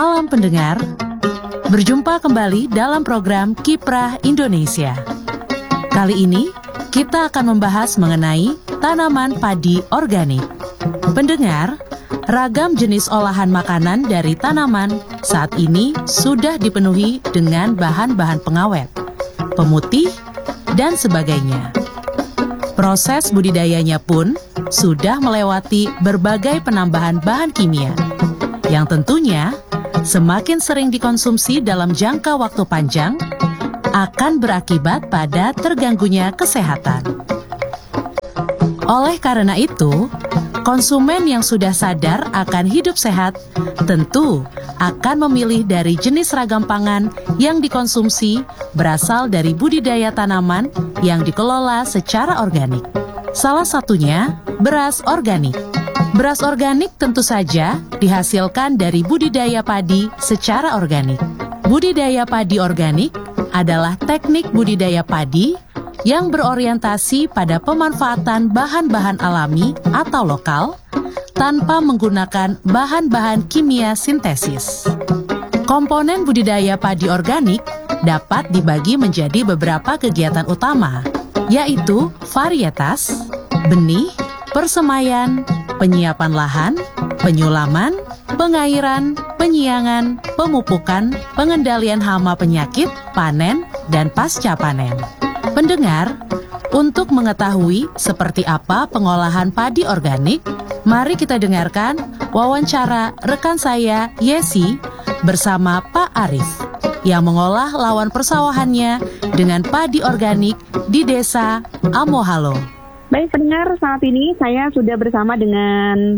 Malam pendengar, berjumpa kembali dalam program Kiprah Indonesia. Kali ini kita akan membahas mengenai tanaman padi organik. Pendengar, ragam jenis olahan makanan dari tanaman saat ini sudah dipenuhi dengan bahan-bahan pengawet, pemutih, dan sebagainya. Proses budidayanya pun sudah melewati berbagai penambahan bahan kimia, yang tentunya semakin sering dikonsumsi dalam jangka waktu panjang akan berakibat pada terganggunya kesehatan. Oleh karena itu, konsumen yang sudah sadar akan hidup sehat tentu akan memilih dari jenis ragam pangan yang dikonsumsi berasal dari budidaya tanaman yang dikelola secara organik. Salah satunya beras organik. Beras organik tentu saja dihasilkan dari budidaya padi secara organik. Budidaya padi organik adalah teknik budidaya padi yang berorientasi pada pemanfaatan bahan-bahan alami atau lokal tanpa menggunakan bahan-bahan kimia sintesis. Komponen budidaya padi organik dapat dibagi menjadi beberapa kegiatan utama, yaitu varietas, benih, persemaian, penyiapan lahan, penyulaman, pengairan, penyiangan, pemupukan, pengendalian hama penyakit, panen, dan pasca panen. Pendengar, untuk mengetahui seperti apa pengolahan padi organik, mari kita dengarkan wawancara rekan saya, Yesi, bersama Pak Arif, yang mengolah lawan persawahannya dengan padi organik di Desa Amohalo. Baik pendengar, saat ini saya sudah bersama dengan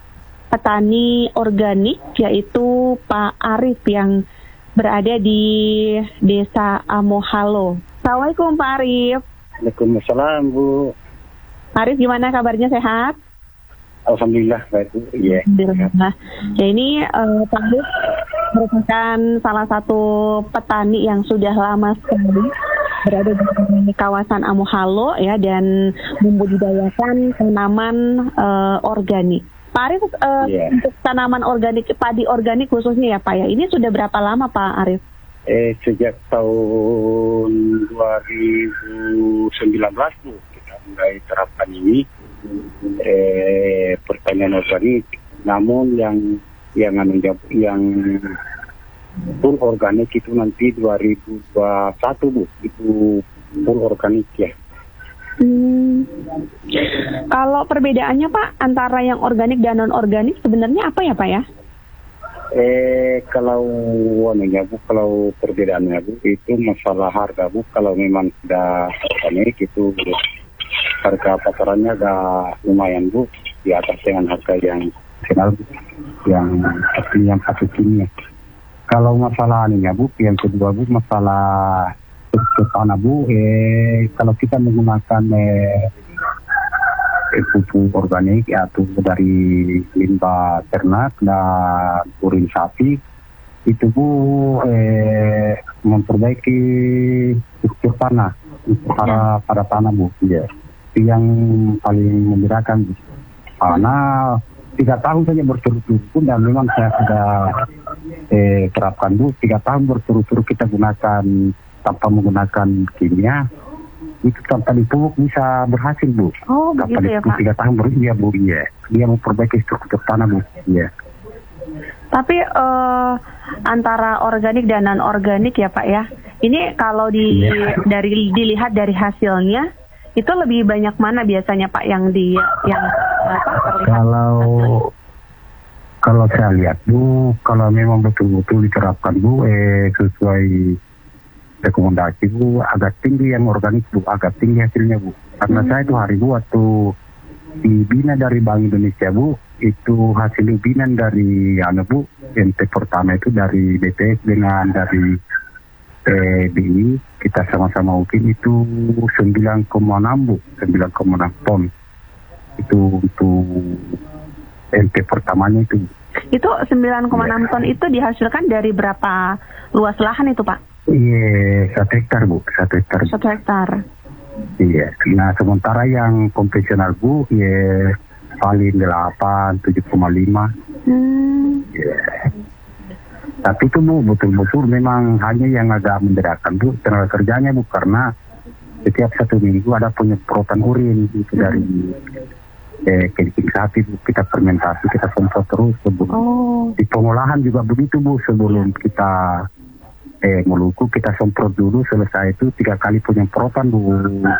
petani organik, yaitu Pak Arif yang berada di Desa Amohalo. Assalamualaikum Pak Arif. Waalaikumsalam Bu. Pak Arif, gimana kabarnya, sehat? Alhamdulillah baik Bu. Iya. Alhamdulillah. Ya, ini Pak Arif merupakan salah satu petani yang sudah lama sekali berada di kawasan Amohalo ya, dan membudidayakan tanaman organik. Pak Arif, untuk tanaman organik, padi organik khususnya ya Pak ya, ini sudah berapa lama Pak Arif? Sejak tahun 2019 Bu, kita mulai terapkan ini pertanian organik. Namun yang full organik itu nanti 2021 Bu, itu full organik ya. Kalau perbedaannya Pak antara yang organik dan non organik sebenarnya apa ya Pak ya? Kalau perbedaannya Bu, itu masalah harga Bu. Kalau memang sudah organik itu harga pasarannya agak lumayan Bu, di atas dengan harga yang nasional Bu, yang artinya pakai kimia. Kalau masalah ini ya Bu, yang kedua Bu, masalah tanah Bu, kalau kita menggunakan pupuk organik atau dari limbah ternak dan urin sapi, itu Bu memperbaiki struktur tanah pada tanah Bu. Ya. Itu yang paling membedakan Bu. Karena 3 tahun saja berturut-turut dan memang saya sudah terapkan Bu, 3 tahun berturut-turut kita gunakan tanpa menggunakan kimia. Itu tanpa dipupuk bisa berhasil Bu. Oh begitu ya Pak. 3 tahun berusia Bu, iya. Dia memperbaiki struktur tanah Bu, iya. Tapi antara organik dan non organik ya Pak ya. Ini kalau dilihat dari hasilnya, itu lebih banyak mana biasanya Pak yang terlihat? Kalau saya lihat Bu, kalau memang betul-betul diterapkan Bu, sesuai rekomendasi Bu, agak tinggi yang organik Bu, agak tinggi hasilnya Bu. Karena saya itu hari Bu waktu dibina dari Bank Indonesia Bu, itu hasil binan dari Bu, NT pertama itu dari BPS dengan dari BI, kita sama-sama ukin itu 9,6 Bu, 9,6 ton. Itu untuk NT pertamanya itu. Itu 9,6 ton itu dihasilkan dari berapa luas lahan itu Pak? Iya, 1 hektar Bu, 1 hektar. 1 hektar. Iya, nah sementara yang konvensional Bu, ya paling 8, 7,5. Yeah. Tapi itu Bu, betul-betul memang hanya yang agak membedakan Bu, tenaga kerjanya Bu, karena setiap 1 minggu ada penyemprotan urin itu dari kencing sapi Bu, kita fermentasi, kita semprot terus sebelum di pengolahan juga begitu Bu, sebelum kita meluku kita semprot dulu, selesai itu 3 kali penyemprotan Bu,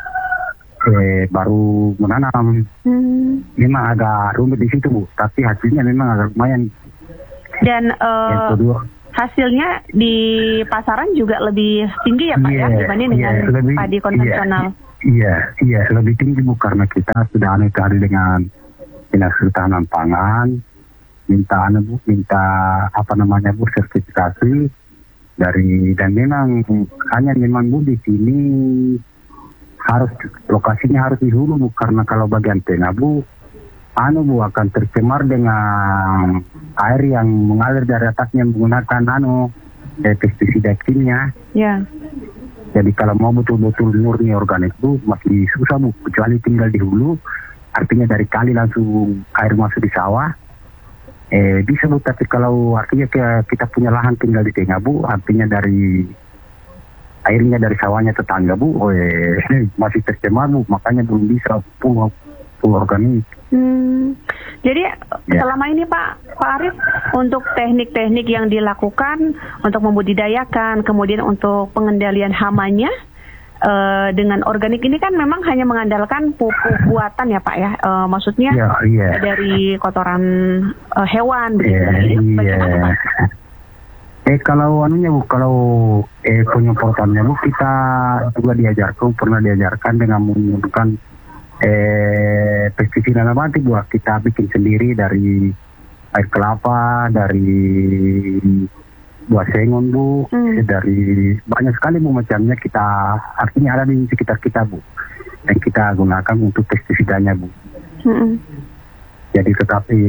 baru menanam. Memang agak rumit di situ Bu, tapi hasilnya memang agak lumayan. Dan hasilnya di pasaran juga lebih tinggi ya Pak ya dibanding dengan padi konvensional. Iya, lebih tinggi Bu, karena kita sudah aneh-aneh dengan Dinas Ketahanan Pangan, minta Bu sertifikasi dari, dan memang hanya memang Bu di sini harus lokasinya harus di hulu Bu, karena kalau bagian tengah Bu Bu akan tercemar dengan air yang mengalir dari atasnya menggunakan pestisida kimia. Ya. Jadi kalau mau betul-betul murni organik Bu masih susah Bu, kecuali tinggal di hulu, artinya dari kali langsung air masuk di sawah. Bisa Bu, tapi kalau artinya kita punya lahan tinggal di tengah Bu, artinya dari airnya dari sawahnya tetangga Bu, masih tercemar Bu, makanya belum bisa full organik. Jadi selama ini Pak Arif, untuk teknik-teknik yang dilakukan untuk membudidayakan, kemudian untuk pengendalian hamanya dengan organik ini kan memang hanya mengandalkan pupuk buatan ya Pak ya, maksudnya dari kotoran hewan begitu. Bagaimana Pak? Kalau Bu, kalau penyemprotannya Bu, kita juga pernah diajarkan dengan menggunakan pestisida nabati Bu, kita bikin sendiri dari air kelapa, dari buah sengon Bu, dari banyak sekali Bu macamnya, kita artinya ada di sekitar kita Bu, dan kita gunakan untuk pestisidanya Bu. Jadi tetapi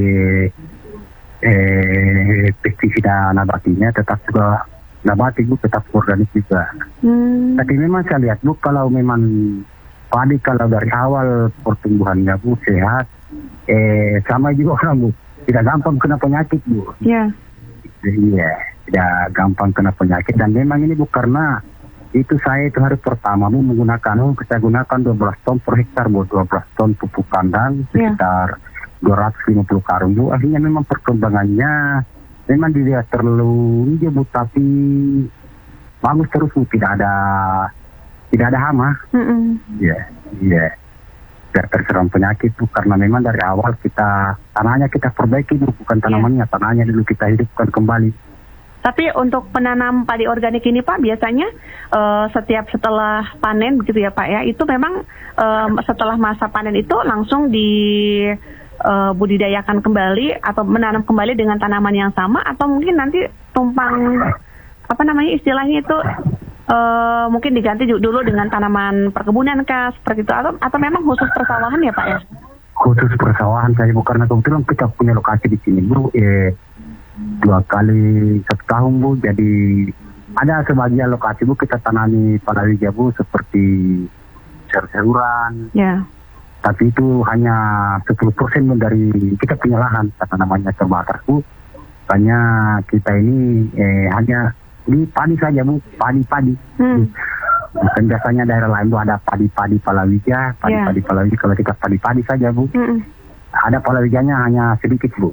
pestisida nabatinya tetap juga nabati Bu, tetap organik juga. Tapi memang saya lihat Bu, kalau memang padi kalau dari awal pertumbuhannya Bu sehat, sama juga orang Bu, tidak gampang kena penyakit Bu. Iya, tidak gampang kena penyakit. Dan memang ini Bu, karena itu saya itu hari pertama Bu menggunakan, kita gunakan 12 ton per hektar Bu, 12 ton pupuk kandang, sekitar 250 karung Bu. Akhirnya memang perkembangannya memang dilihat terlalu hijau Bu, tapi bagus terus Bu, tidak ada hama. Iya. Biar terserang penyakit Bu, karena memang dari awal tanahnya kita perbaiki Bu, bukan tanamannya, tanahnya dulu kita hidupkan kembali. Tapi untuk penanam padi organik ini Pak, biasanya setelah panen begitu ya Pak ya, itu memang setelah masa panen itu langsung budidayakan kembali atau menanam kembali dengan tanaman yang sama, atau mungkin nanti tumpang istilahnya itu mungkin diganti dulu dengan tanaman perkebunan kah, seperti itu, atau memang khusus persawahan ya Pak ya? Khusus persawahan saya Bu, karena kebetulan kita punya lokasi di sini Bu, 2 kali 1 tahun Bu, jadi ada sebagian lokasi Bu kita tanami palawija Bu, seperti sayur-sayuran. Tapi itu hanya 10% dari kita punya lahan, karena namanya terbatas Bu. Hanya kita ini hanya di padi saja Bu, padi. Bukan biasanya daerah lain Bu ada padi palawija, padi palawija. Kalau kita padi saja Bu, ada palawijanya hanya sedikit Bu.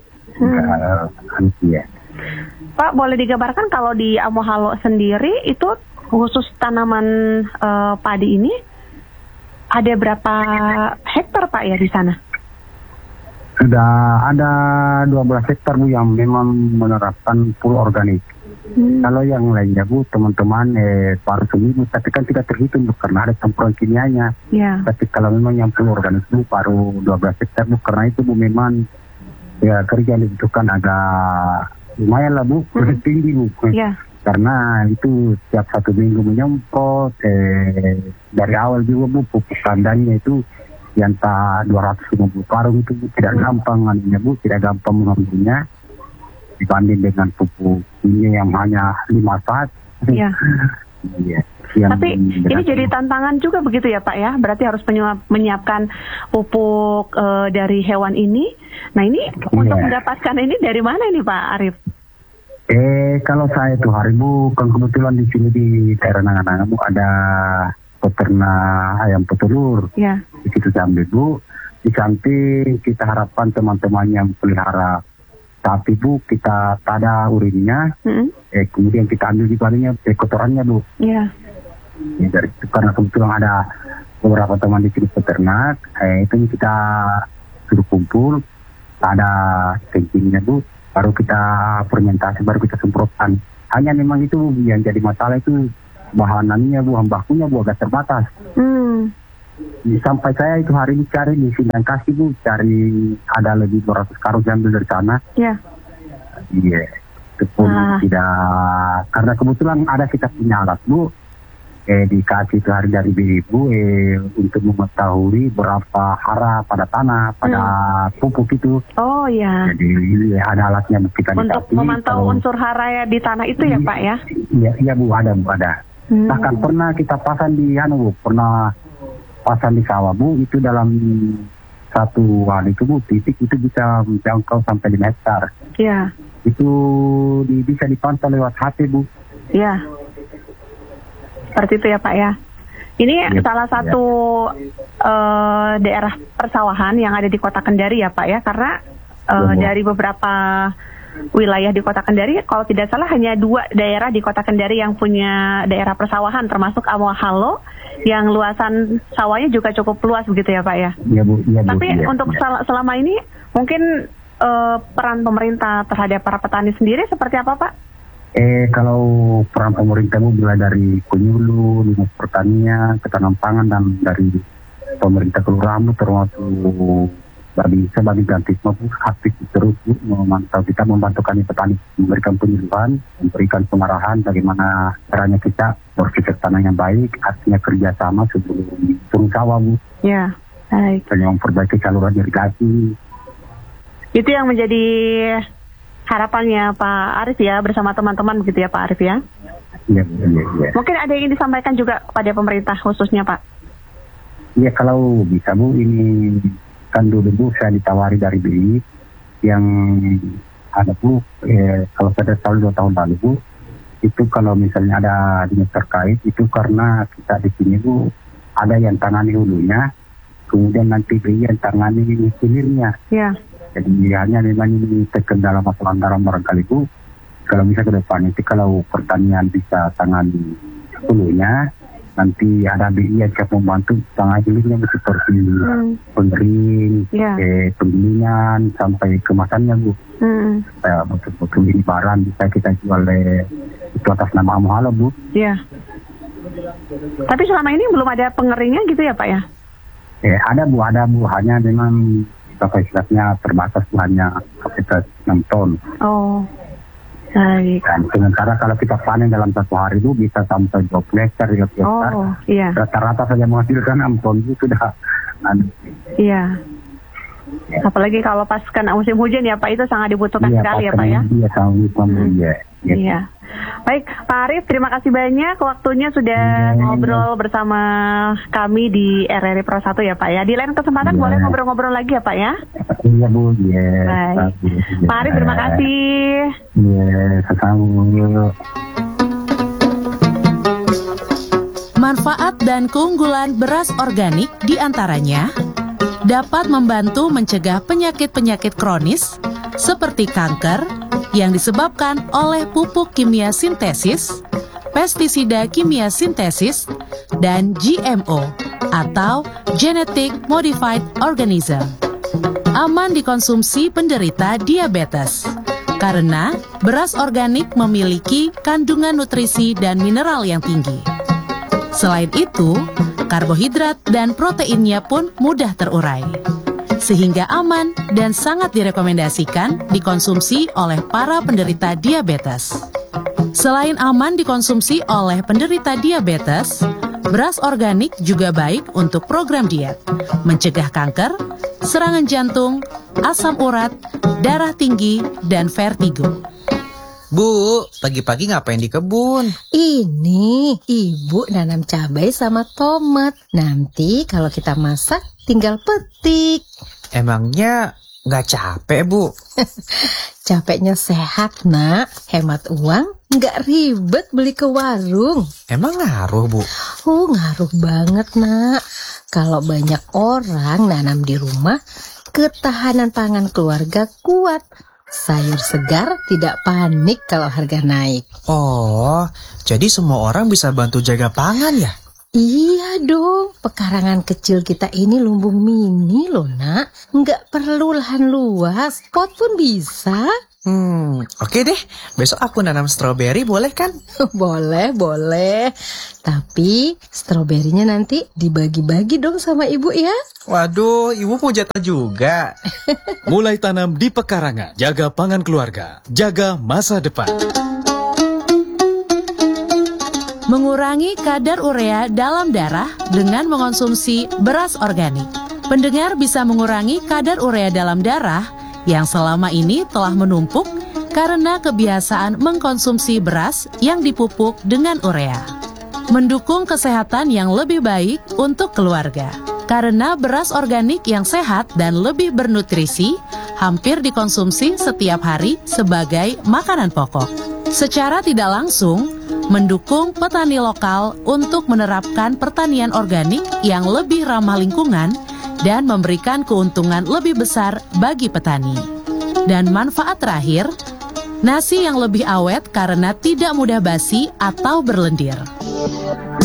Pak, boleh digambarkan kalau di Amohalo sendiri itu khusus tanaman padi ini ada berapa hektar Pak ya di sana? Sudah ada 12 hektar Bu yang memang menerapkan full organik. Kalau yang lainnya Bu, teman-teman baru seminggu, tapi kan tidak terhitung Bu, karena ada campuran kimianya. Tapi kalau memang yang full organik Bu, baru 12 hektar Bu, karena itu Bu memang ya kerja yang dibutuhkan agak lumayan lah Bu, tinggi Bu. Karena itu setiap 1 minggu menyemprot, dari awal juga Bu, pupuk kandangnya itu yang 250 karung itu Bu, tidak gampang Bu, tidak gampang mengambilnya dibanding dengan pupuk ini yang hanya 5 saat. Tapi ini jadi tantangan juga begitu ya Pak ya, berarti harus menyiapkan pupuk dari hewan ini. Nah ini untuk mendapatkan ini dari mana ini Pak Arif? Kalau saya itu hari Bu, kan kebetulan di sini di daerah Nangan-Nangan Bu ada peternak ayam petelur. Ya. Di situ Jambi Bu. Di samping kita harapkan teman-teman yang pelihara sapi Bu, kita tada urinnya, kemudian kita ambil juga kotorannya Bu. Iya. Ya, dari itu karena kebetulan ada beberapa teman di sini peternak, itu kita suruh kumpul, ada kencingnya Bu. Baru kita fermentasi, baru kita semprotkan. Hanya memang itu yang jadi masalah itu bahanannya Bu, bakunya Bu agak terbatas. Sampai saya itu hari ini cari di Sindang Kasih Bu, cari ada lebih 200 karung diambil dari sana. Iya. Iya. Itu pun tidak, karena kebetulan ada kita punya alat Bu. Dikasih itu hari dari ibu untuk mengetahui berapa hara pada tanah, pada pupuk itu. Oh iya. Jadi ada alatnya kita untuk dikasih. Memantau unsur hara ya di tanah itu ya Pak ya? Iya Bu, ada Bu, ada. Bahkan pernah kita pasang di Bu, pernah pasang di sawah Bu, itu dalam satu hari itu Bu, titik itu bisa menjangkau sampai 5 hektar. Iya. Itu bisa dipantau lewat HP Bu. Iya. Seperti itu ya Pak ya. Ini salah satu daerah persawahan yang ada di Kota Kendari ya Pak ya. Karena dari beberapa wilayah di Kota Kendari, kalau tidak salah hanya 2 daerah di Kota Kendari yang punya daerah persawahan, termasuk Amohalo yang luasan sawahnya juga cukup luas begitu ya Pak ya. Iya Bu. Tapi untuk selama ini mungkin peran pemerintah terhadap para petani sendiri seperti apa Pak? Kalau peran pemerintah mulai dari penyuluh, dinas pertanian, ketahanan pangan, dan dari pemerintah kelurahan termasuk bagi Gantisma aktif terus memantau, kita membantu kami petani, memberikan penyuluhan, memberikan pengarahan bagaimana caranya kita berpikir tanah yang baik, artinya kerjasama sebelum turun sawah Bu. Ya, baik. Dan memperbaiki saluran irigasi. Itu yang menjadi harapannya Pak Arif ya, bersama teman-teman begitu ya Pak Arif ya? Iya. Mungkin ada yang ingin disampaikan juga kepada pemerintah khususnya Pak? Iya, kalau bisa Bu, ini kan dulu Bu saya ditawari dari BI yang ada Bu, kalau pada tahun 2 tahun lalu Bu, itu kalau misalnya ada dinas terkait, itu karena kita di sini Bu, ada yang tangani hulunya, kemudian nanti BI yang tangani hilirnya. Iya. Jadi hanya memang ini terkendala masalah anggaran barangkali Bu. Kalau bisa ke depan itu kalau pertanian bisa tangani hulunya, nanti ada BI yang akan membantu tangani hilirnya seperti pengering, penggilingan sampai kemasannya Bu. Supaya betul-betul ini barang bisa kita jual itu atas nama Amohalo Bu. Iya. Tapi selama ini belum ada pengeringnya gitu ya Pak ya? Ada Bu, hanya memang kapasitasnya terbatas, hanya kapasitas 6 ton. Oh, baik. Dan sementara kalau kita panen dalam 1 hari itu bisa sampai 20 hektar, 30 hektar. Oh, iya. Rata-rata saja menghasilkan 6 ton itu sudah. Iya. Apalagi kalau pas kena musim hujan ya Pak, itu sangat dibutuhkan sekali ya Pak ya? Iya, sangat. Iya. Baik, Pak Arif, terima kasih banyak waktunya sudah ngobrol bersama kami di RRI Pro 1 ya Pak ya. Di lain kesempatan boleh ngobrol-ngobrol lagi ya Pak ya? Iya Bu, Baik. Pak Arif, terima kasih. Sama-sama. Manfaat dan keunggulan beras organik diantaranya dapat membantu mencegah penyakit-penyakit kronis seperti kanker yang disebabkan oleh pupuk kimia sintesis, pestisida kimia sintesis, dan GMO atau Genetic Modified Organism. Aman dikonsumsi penderita diabetes karena beras organik memiliki kandungan nutrisi dan mineral yang tinggi. Selain itu, karbohidrat dan proteinnya pun mudah terurai, sehingga aman dan sangat direkomendasikan dikonsumsi oleh para penderita diabetes. Selain aman dikonsumsi oleh penderita diabetes, beras organik juga baik untuk program diet, mencegah kanker, serangan jantung, asam urat, darah tinggi, dan vertigo. Bu, pagi-pagi ngapain di kebun? Ini ibu nanam cabai sama tomat. Nanti kalau kita masak tinggal petik. Emangnya Nggak capek, Bu. Capeknya sehat, Nak. Hemat uang, nggak ribet beli ke warung. Emang ngaruh, Bu? Ngaruh banget, Nak. Kalau banyak orang nanam di rumah, ketahanan pangan keluarga kuat. Sayur segar tidak panik kalau harga naik. Oh, jadi semua orang bisa bantu jaga pangan ya? Iya dong, pekarangan kecil kita ini lumbung mini loh, Nak. Nggak perlu lahan luas, pot pun bisa. Oke deh. Besok aku nanam stroberi, boleh kan? Boleh. Tapi stroberinya nanti dibagi-bagi dong sama ibu ya. Waduh, ibu mau jatah juga. Mulai tanam di pekarangan, jaga pangan keluarga, jaga masa depan. Mengurangi kadar urea dalam darah dengan mengonsumsi beras organik. Pendengar bisa mengurangi kadar urea dalam darah yang selama ini telah menumpuk karena kebiasaan mengkonsumsi beras yang dipupuk dengan urea. Mendukung kesehatan yang lebih baik untuk keluarga. Karena beras organik yang sehat dan lebih bernutrisi hampir dikonsumsi setiap hari sebagai makanan pokok. Secara tidak langsung, mendukung petani lokal untuk menerapkan pertanian organik yang lebih ramah lingkungan dan memberikan keuntungan lebih besar bagi petani. Dan manfaat terakhir, nasi yang lebih awet karena tidak mudah basi atau berlendir.